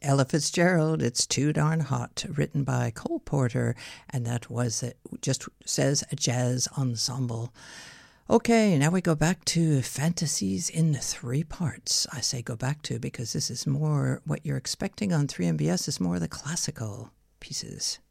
Ella Fitzgerald, It's Too Darn Hot, written by Cole Porter, and that was, it just says, a jazz ensemble. Okay, now we go back to Fantasies in 3 parts. I say go back to because this is more what you're expecting on 3MBS is more the classical pieces.